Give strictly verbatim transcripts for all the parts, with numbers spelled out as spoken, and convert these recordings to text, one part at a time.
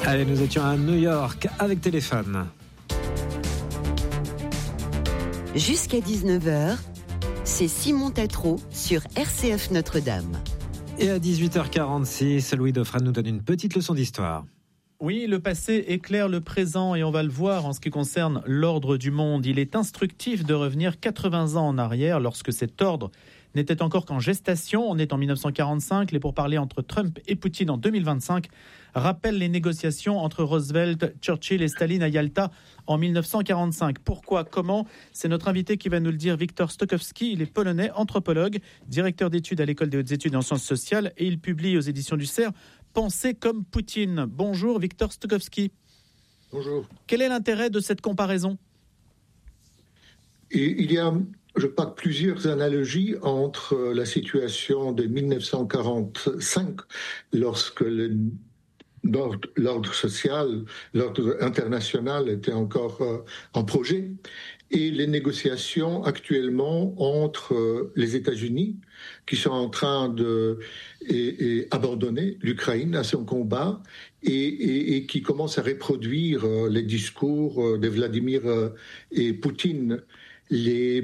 Allez, nous étions à New York avec téléphone. Jusqu'à dix-neuf heures, c'est Simon Tatro sur R C F Notre-Dame. Et à dix-huit heures quarante-six, Louis Dauphren nous donne une petite leçon d'histoire. Oui, le passé éclaire le présent et on va le voir en ce qui concerne l'ordre du monde. Il est instructif de revenir quatre-vingts ans en arrière lorsque cet ordre n'était encore qu'en gestation. On est en dix-neuf cent quarante-cinq. Les pourparlers entre Trump et Poutine en deux mille vingt-cinq rappellent les négociations entre Roosevelt, Churchill et Staline à Yalta en dix-neuf cent quarante-cinq. Pourquoi ? Comment ? C'est notre invité qui va nous le dire, Wiktor Stokowski. Il est polonais, anthropologue, directeur d'études à l'École des hautes études en sciences sociales et il publie aux éditions du Cerf « Penser comme Poutine ». Bonjour Wiktor Stokowski. Bonjour. Quel est l'intérêt de cette comparaison ? Et il y a, je crois, plusieurs analogies entre la situation de dix-neuf cent quarante-cinq, lorsque le, l'ordre, l'ordre social, l'ordre international était encore euh, en projet, et les négociations actuellement entre euh, les États-Unis, qui sont en train de et, et abandonner l'Ukraine à son combat, et, et, et qui commencent à reproduire euh, les discours euh, de Vladimir euh, et Poutine. Les,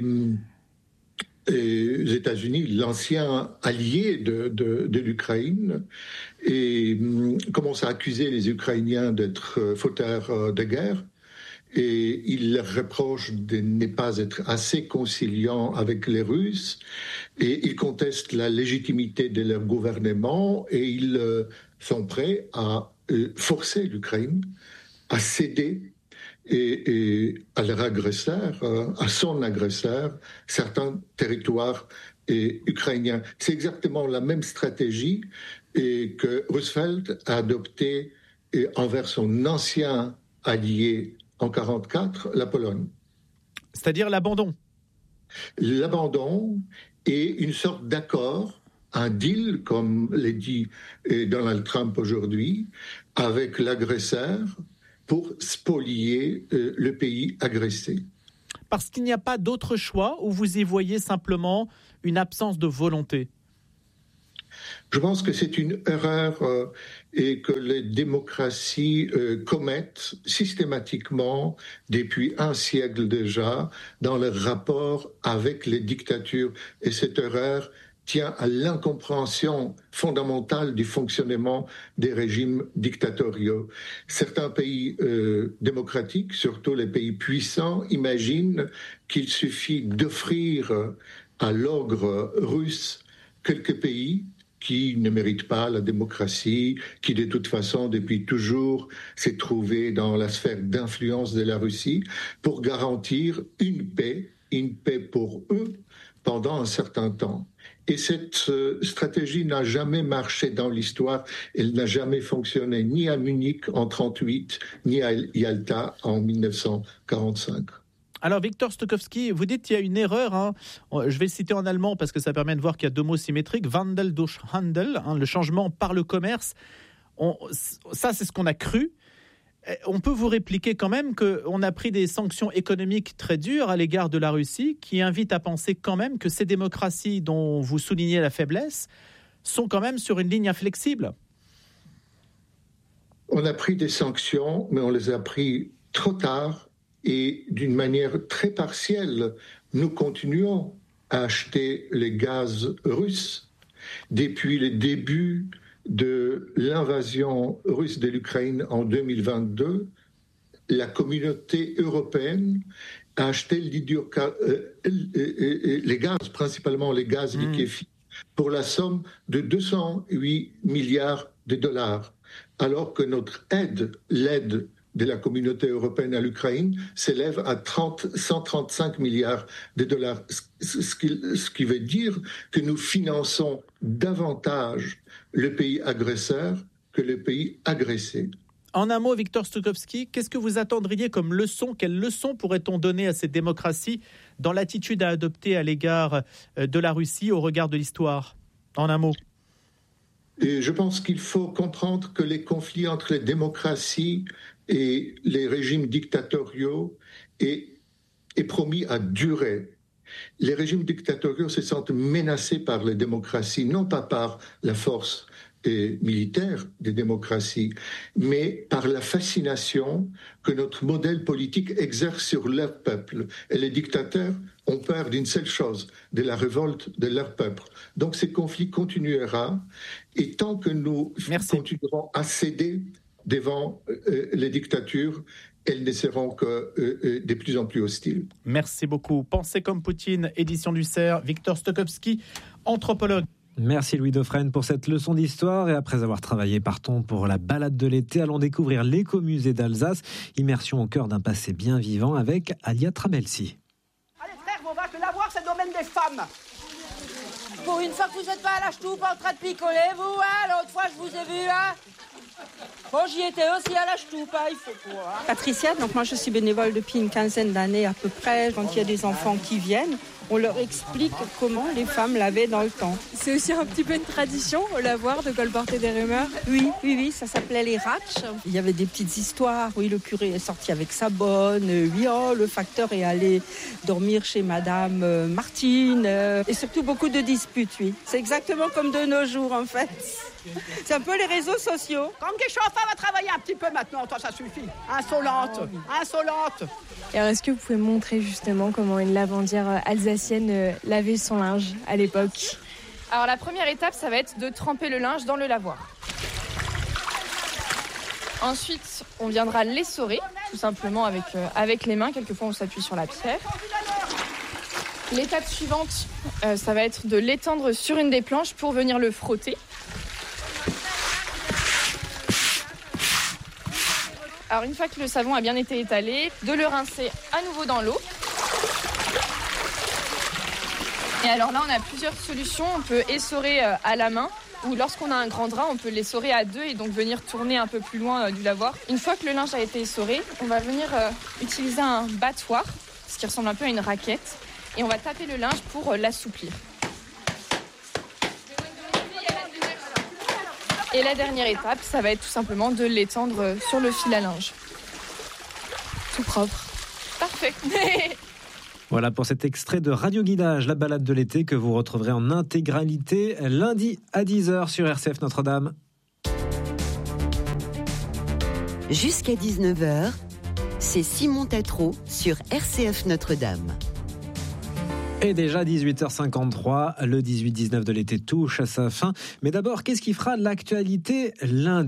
les États-Unis, l'ancien allié de, de, de l'Ukraine, et commence à accuser les Ukrainiens d'être fauteurs de guerre. Et il leur reproche de ne pas être assez conciliants avec les Russes. Et ils contestent la légitimité de leur gouvernement et ils sont prêts à forcer l'Ukraine à céder Et, et à leur agresseur, à son agresseur, certains territoires et, ukrainiens. C'est exactement la même stratégie et que Roosevelt a adoptée envers son ancien allié en mille neuf cent quarante-quatre, la Pologne. C'est-à-dire l'abandon. L'abandon et une sorte d'accord, un deal, comme l'a dit Donald Trump aujourd'hui, avec l'agresseur, pour spolier euh, le pays agressé. Parce qu'il n'y a pas d'autre choix ou vous y voyez simplement une absence de volonté ? Je pense que c'est une erreur euh, et que les démocraties euh, commettent systématiquement depuis un siècle déjà dans leur rapport avec les dictatures. Et cette erreur tient à l'incompréhension fondamentale du fonctionnement des régimes dictatoriaux. Certains pays euh, démocratiques, surtout les pays puissants, imaginent qu'il suffit d'offrir à l'ogre russe quelques pays qui ne méritent pas la démocratie, qui de toute façon, depuis toujours, s'est trouvé dans la sphère d'influence de la Russie, pour garantir une paix, une paix pour eux, pendant un certain temps. Et cette euh, stratégie n'a jamais marché dans l'histoire. Elle n'a jamais fonctionné ni à Munich en trente-huit, ni à Yalta en dix-neuf cent quarante-cinq. Alors, Wiktor Stokowski, vous dites qu'il y a une erreur. Hein. Je vais le citer en allemand parce que ça permet de voir qu'il y a deux mots symétriques. Wandel durch Handel, hein, le changement par le commerce. On, ça, c'est ce qu'on a cru. On peut vous répliquer quand même qu'on a pris des sanctions économiques très dures à l'égard de la Russie qui invitent à penser quand même que ces démocraties dont vous soulignez la faiblesse sont quand même sur une ligne inflexible. On a pris des sanctions, mais on les a pris trop tard et d'une manière très partielle. Nous continuons à acheter les gaz russes depuis le début de l'invasion russe de l'Ukraine en deux mille vingt-deux, la communauté européenne a acheté euh, les gaz, principalement les gaz mmh. liquéfiés, pour la somme de deux cent huit milliards de dollars, alors que notre aide, l'aide de la communauté européenne à l'Ukraine, s'élève à trente, cent trente-cinq milliards de dollars, ce qui, ce qui veut dire que nous finançons davantage le pays agresseur que le pays agressé. En un mot, Wiktor Stokowski, qu'est-ce que vous attendriez comme leçon ? Quelle leçon pourrait-on donner à ces démocraties dans l'attitude à adopter à l'égard de la Russie au regard de l'histoire ? En un mot. Et je pense qu'il faut comprendre que les conflits entre les démocraties et les régimes dictatoriaux est, est promis à durer. Les régimes dictatoriaux se sentent menacés par les démocraties, non pas par la force et militaire des démocraties, mais par la fascination que notre modèle politique exerce sur leur peuple. Et les dictateurs ont peur d'une seule chose, de la révolte de leur peuple. Donc ce conflit continuera, et tant que nous Merci. continuerons à céder devant euh, les dictatures, elles ne seront que euh, de plus en plus hostiles. Merci beaucoup. Pensez comme Poutine, édition du C E R, Victor Stokowski, anthropologue. Merci Louis Dauphren pour cette leçon d'histoire. Et après avoir travaillé, partons pour la balade de l'été. Allons découvrir l'écomusée d'Alsace. Immersion au cœur d'un passé bien vivant avec Alia Tramelsi. Allez frère, on va que l'avoir, c'est le domaine des femmes. Pour une fois que vous n'êtes pas à la ch'toupe en train de picoler, vous, hein, l'autre fois je vous ai vu, hein. Bon, j'y étais aussi à la ch'toupe, hein, il faut quoi. Hein. Patricia, donc moi je suis bénévole depuis une quinzaine d'années à peu près. Quand il y a des enfants qui viennent, on leur explique comment les femmes lavaient dans le temps. C'est aussi un petit peu une tradition au lavoir de colporter des rumeurs. Oui, oui, oui, ça s'appelait les ratches. Il y avait des petites histoires. Oui, le curé est sorti avec sa bonne. Oui, oh, le facteur est allé dormir chez Madame Martine. Et surtout beaucoup de disputes, oui. C'est exactement comme de nos jours, en fait. C'est un peu les réseaux sociaux. Comme que Chauffin va travailler un petit peu maintenant, toi ça suffit. Insolente, insolente. Et alors, est-ce que vous pouvez montrer justement comment une lavandière alsacienne lavait son linge à l'époque ? Alors la première étape, ça va être de tremper le linge dans le lavoir. Ensuite, on viendra l'essorer, tout simplement avec, euh, avec les mains. Quelquefois, on s'appuie sur la pierre. L'étape suivante, euh, ça va être de l'étendre sur une des planches pour venir le frotter. Alors une fois que le savon a bien été étalé, de le rincer à nouveau dans l'eau. Et alors là, on a plusieurs solutions. On peut essorer à la main ou lorsqu'on a un grand drap, on peut l'essorer à deux et donc venir tourner un peu plus loin du lavoir. Une fois que le linge a été essoré, on va venir utiliser un battoir, ce qui ressemble un peu à une raquette, et on va taper le linge pour l'assouplir. Et la dernière étape, ça va être tout simplement de l'étendre sur le fil à linge. Tout propre. Parfait. Voilà pour cet extrait de Radio Guidage, la balade de l'été que vous retrouverez en intégralité lundi à dix heures sur R C F Notre-Dame. Jusqu'à dix-neuf heures, c'est Simon Tatro sur R C F Notre-Dame. Et déjà dix-huit heures cinquante-trois, le dix-huit dix-neuf de l'été touche à sa fin. Mais d'abord, qu'est-ce qui fera l'actualité lundi ?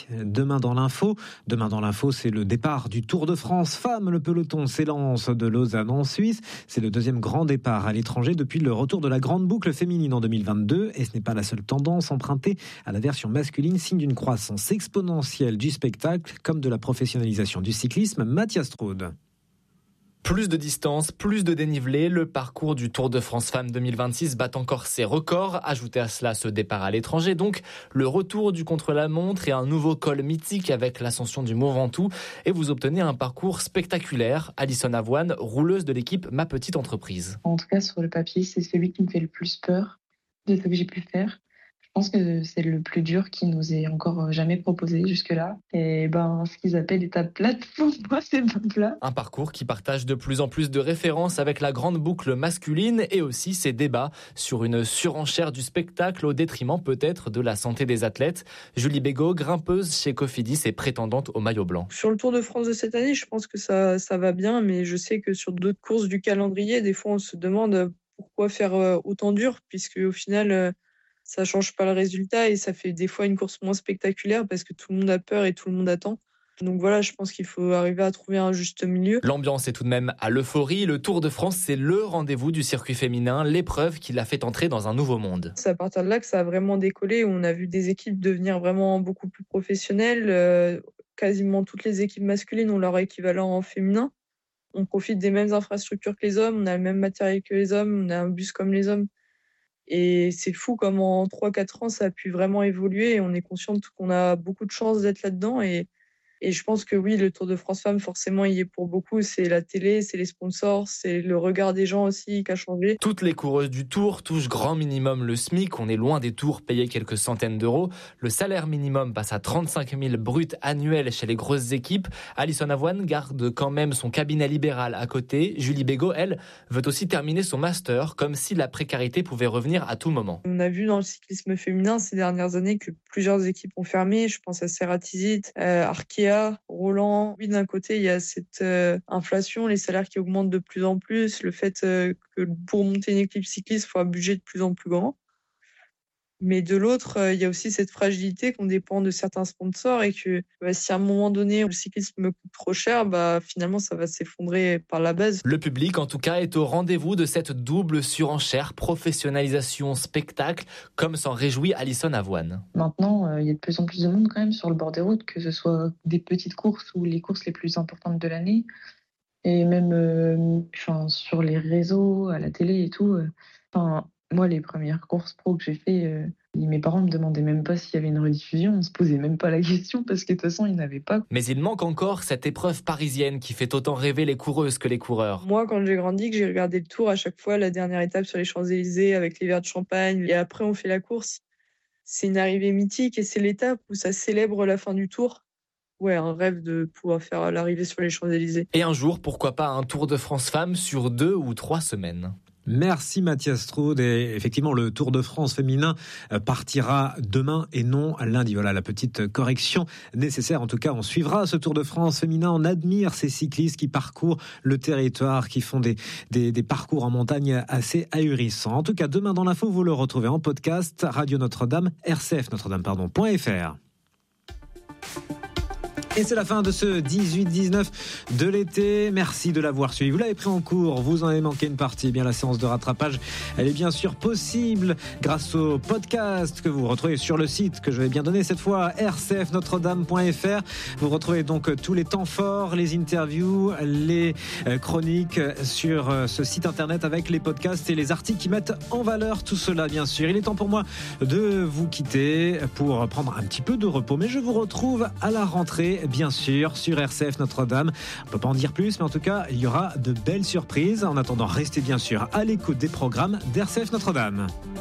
Demain dans l'info. Demain dans l'info, c'est le départ du Tour de France Femmes. Le peloton s'élance de Lausanne en Suisse. C'est le deuxième grand départ à l'étranger depuis le retour de la grande boucle féminine en deux mille vingt-deux. Et ce n'est pas la seule tendance empruntée à la version masculine, signe d'une croissance exponentielle du spectacle comme de la professionnalisation du cyclisme. Mathias Straude. Plus de distance, plus de dénivelé, le parcours du Tour de France Femmes deux mille vingt-six bat encore ses records. Ajoutez à cela ce départ à l'étranger, donc le retour du contre-la-montre et un nouveau col mythique avec l'ascension du Mont Ventoux. Et vous obtenez un parcours spectaculaire. Alison Avoine, rouleuse de l'équipe Ma Petite Entreprise. En tout cas, sur le papier, c'est celui qui me fait le plus peur de ce que j'ai pu faire. Je pense que c'est le plus dur qui nous est encore jamais proposé jusque-là. Et ben, ce qu'ils appellent étape plate, pour moi, c'est pas plat. Un parcours qui partage de plus en plus de références avec la grande boucle masculine et aussi ses débats sur une surenchère du spectacle au détriment peut-être de la santé des athlètes. Julie Bégaud, grimpeuse chez Cofidis et prétendante au maillot blanc. Sur le Tour de France de cette année, je pense que ça, ça va bien, mais je sais que sur d'autres courses du calendrier, des fois, on se demande pourquoi faire autant dur, puisque au final, ça change pas le résultat et ça fait des fois une course moins spectaculaire parce que tout le monde a peur et tout le monde attend. Donc voilà, je pense qu'il faut arriver à trouver un juste milieu. L'ambiance est tout de même à l'euphorie. Le Tour de France, c'est le rendez-vous du circuit féminin, l'épreuve qui l'a fait entrer dans un nouveau monde. C'est à partir de là que ça a vraiment décollé. On a vu des équipes devenir vraiment beaucoup plus professionnelles. Euh, quasiment toutes les équipes masculines ont leur équivalent en féminin. On profite des mêmes infrastructures que les hommes, on a le même matériel que les hommes, on a un bus comme les hommes. Et c'est fou comme en trois quatre ans, ça a pu vraiment évoluer et on est conscient qu'on a beaucoup de chance d'être là-dedans et Et je pense que oui, le Tour de France Femmes, forcément, il y est pour beaucoup. C'est la télé, c'est les sponsors, c'est le regard des gens aussi qui a changé. Toutes les coureuses du Tour touchent grand minimum le SMIC. On est loin des tours payés quelques centaines d'euros. Le salaire minimum passe à trente-cinq mille bruts annuels chez les grosses équipes. Alison Avoine garde quand même son cabinet libéral à côté. Julie Bégaud, elle, veut aussi terminer son master, comme si la précarité pouvait revenir à tout moment. On a vu dans le cyclisme féminin ces dernières années que plusieurs équipes ont fermé. Je pense à Ceratizit, euh, Arkea, Roland. Oui, d'un côté, il y a cette euh, inflation, les salaires qui augmentent de plus en plus, le fait euh, que pour monter une équipe cycliste, il faut un budget de plus en plus grand. Mais de l'autre, euh, il y a aussi cette fragilité qu'on dépend de certains sponsors et que bah, si à un moment donné, le cyclisme me coûte trop cher, bah, finalement, ça va s'effondrer par la base. Le public, en tout cas, est au rendez-vous de cette double surenchère, professionnalisation, spectacle, comme s'en réjouit Alison Avoine. Maintenant, euh, il y a de plus en plus de monde quand même sur le bord des routes, que ce soit des petites courses ou les courses les plus importantes de l'année. Et même euh, sur les réseaux, à la télé et tout. Euh, Moi, les premières courses pro que j'ai fait, euh, mes parents me demandaient même pas s'il y avait une rediffusion. On se posait même pas la question parce que de toute façon, ils n'avaient pas. Mais il manque encore cette épreuve parisienne qui fait autant rêver les coureuses que les coureurs. Moi, quand j'ai grandi, que j'ai regardé le Tour, à chaque fois, la dernière étape sur les Champs-Élysées avec les verres de champagne, et après on fait la course. C'est une arrivée mythique et c'est l'étape où ça célèbre la fin du Tour. Ouais, un rêve de pouvoir faire l'arrivée sur les Champs-Élysées. Et un jour, pourquoi pas un Tour de France Femmes sur deux ou trois semaines. Merci Mathias Straude. Et effectivement, le Tour de France féminin partira demain et non lundi. Voilà la petite correction nécessaire. En tout cas, on suivra ce Tour de France féminin. On admire ces cyclistes qui parcourent le territoire, qui font des, des, des parcours en montagne assez ahurissants. En tout cas, demain dans l'info, vous le retrouvez en podcast, Radio Notre-Dame, R C F Notre-Dame, pardon, .fr. Et c'est la fin de ce dix-huit dix-neuf de l'été. Merci de l'avoir suivi. Vous l'avez pris en cours, vous en avez manqué une partie. Eh bien, la séance de rattrapage, elle est bien sûr possible grâce au podcast que vous retrouvez sur le site que je vais bien donner cette fois, R C F Notre Dame point F R. Vous retrouvez donc tous les temps forts, les interviews, les chroniques sur ce site internet avec les podcasts et les articles qui mettent en valeur tout cela, bien sûr. Il est temps pour moi de vous quitter pour prendre un petit peu de repos, mais je vous retrouve à la rentrée, bien sûr, sur R C F Notre-Dame. On ne peut pas en dire plus, mais en tout cas, il y aura de belles surprises. En attendant, restez bien sûr à l'écoute des programmes d'R C F Notre-Dame.